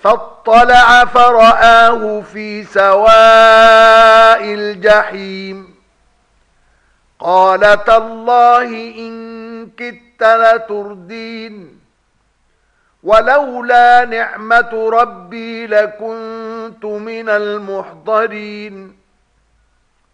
فاطلع فرآه في سواء الجحيم قال تالله إن كدت لتردين ولولا نعمة ربي لكنت من المحضرين